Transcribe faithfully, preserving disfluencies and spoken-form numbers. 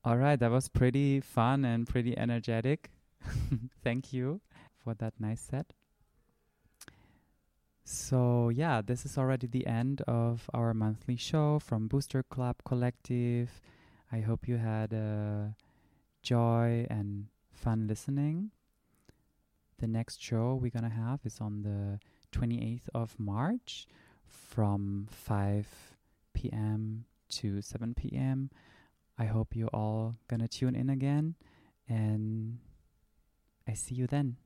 All right, that was pretty fun and pretty energetic. Thank you for that nice set. So, yeah, this is already the end of our monthly show from Booster Club Collective. I hope you had uh, joy and fun listening. The next show we're going to have is on the twenty-eighth of March from five p m to seven p m I hope you all going to tune in again, and I see you then.